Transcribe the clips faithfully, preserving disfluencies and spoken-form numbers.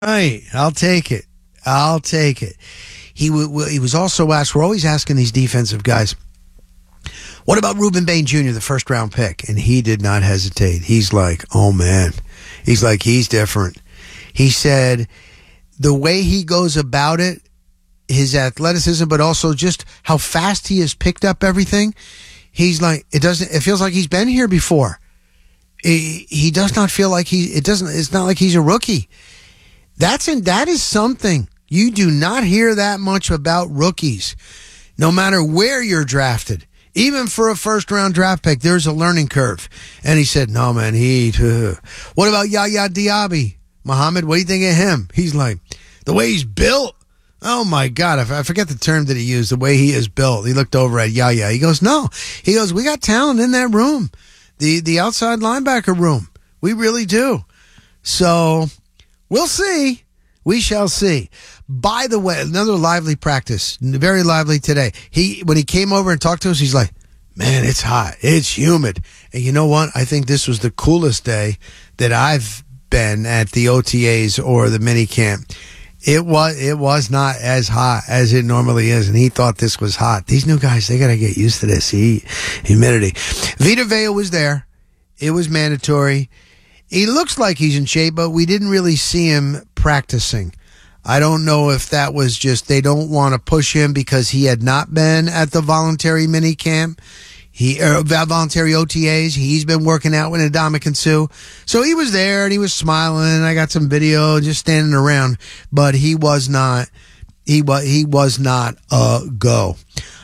Right. I'll take it. I'll take it. He w- he was also asked, we're always asking these defensive guys, what about Ruben Bain Junior, the first round pick? And he did not hesitate. He's like, oh man. He's like, he's different. He said the way he goes about it, his athleticism, but also just how fast he has picked up everything. He's like, it doesn't, it feels like he's been here before. He, he does not feel like he, it doesn't, it's not like he's a rookie. That's in, that is something. You do not hear that much about rookies, no matter where you're drafted. Even for a first-round draft pick, there's a learning curve. And he said, no, man, he... Uh. What about Yaya Diaby? Muhammad, what do you think of him? He's like, the way he's built. Oh, my God. I forget the term that he used, the way he is built. He looked over at Yaya. He goes, no. He goes, we got talent in that room, the the outside linebacker room. We really do. So, we'll see. We shall see. By the way, another lively practice, very lively today. He, when he came over and talked to us, he's like, man, it's hot. It's humid. And you know what? I think this was the coolest day that I've been at the O T As or the mini camp. It was, it was not as hot as it normally is. And he thought this was hot. These new guys, they got to get used to this heat, humidity. Vita Vea was there. It was mandatory. He looks like he's in shape, but we didn't really see him practicing. I don't know if that was just they don't want to push him because he had not been at the voluntary mini camp. He er, voluntary O T As. He's been working out with Ndamukong Suh. So he was there and he was smiling. I got some video just standing around, but he was not he was he was not a go.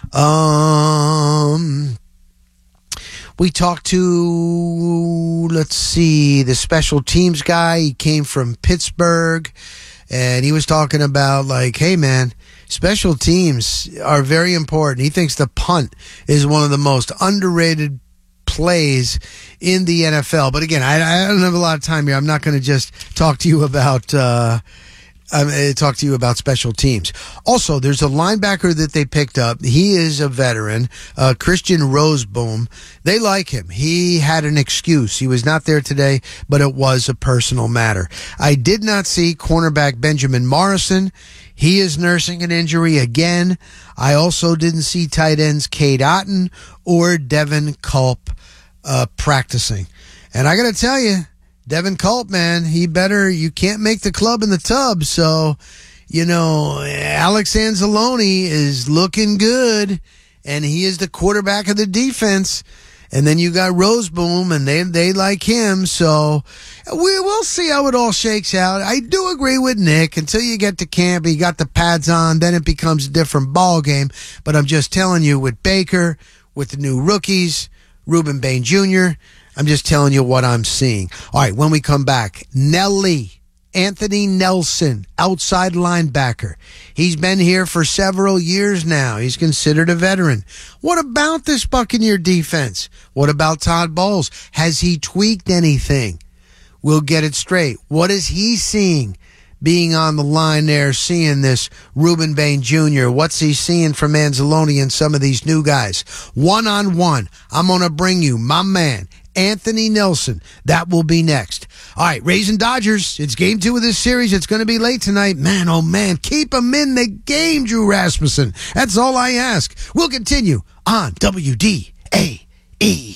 Um We talked to, let's see, the special teams guy. He came from Pittsburgh, and he was talking about, like, hey, man, special teams are very important. He thinks the punt is one of the most underrated plays in the N F L. But, again, I, I don't have a lot of time here. I'm not going to just talk to you about uh Um, talk to you about special teams. Also, there's a linebacker that they picked up. He is a veteran, uh, Christian Roseboom. They like him. He had an excuse. He was not there today, but it was a personal matter. I did not see cornerback Benjamin Morrison. He is nursing an injury again. I also didn't see tight ends Cade Otton or Devin Culp uh, practicing. And I got to tell you, Devin Culp, man, he better, you can't make the club in the tub. So, you know, Alex Anzalone is looking good, and he is the quarterback of the defense. And then you got Roseboom, and they they like him. So we will see how it all shakes out. I do agree with Nick. Until you get to camp, you got the pads on, then it becomes a different ball game. But I'm just telling you, with Baker, with the new rookies, Ruben Bain Junior, I'm just telling you what I'm seeing. All right, when we come back, Nelly, Anthony Nelson, outside linebacker. He's been here for several years now. He's considered a veteran. What about this Buccaneer defense? What about Todd Bowles? Has he tweaked anything? We'll get it straight. What is he seeing being on the line there, seeing this Ruben Bain Junior? What's he seeing from Anzalone and some of these new guys? One-on-one, I'm going to bring you my man, Anthony Nelson. That will be next. All right, Rays and Dodgers. It's game two of this series. It's going to be late tonight. Man, oh man, keep them in the game, Drew Rasmussen. That's all I ask. We'll continue on W D A E.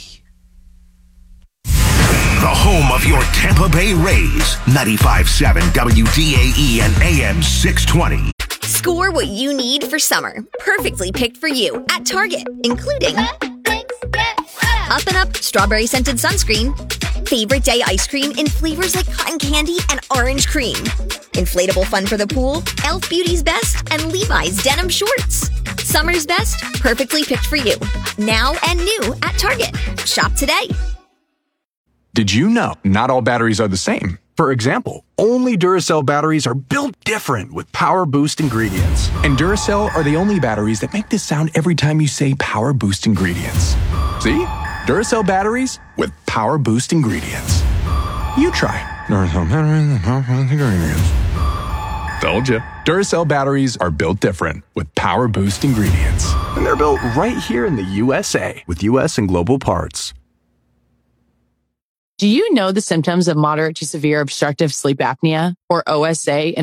The home of your Tampa Bay Rays. ninety-five point seven W D A E and A M six twenty. Score what you need for summer. Perfectly picked for you at Target, including Up and Up strawberry scented sunscreen, favorite day ice cream in flavors like cotton candy and orange cream, inflatable fun for the pool, e l f Beauty's Best, and Levi's denim shorts. Summer's best, perfectly picked for you. Now and new at Target. Shop today. Did you know not all batteries are the same? For example, only Duracell batteries are built different with Power Boost ingredients. And Duracell are the only batteries that make this sound every time you say Power Boost ingredients. See? Duracell batteries with Power Boost ingredients. You try. Duracell batteries with Power Boost ingredients. Told you. Duracell batteries are built different with Power Boost ingredients. And they're built right here in the U S A with U S and global parts. Do you know the symptoms of moderate to severe obstructive sleep apnea, or O S A, in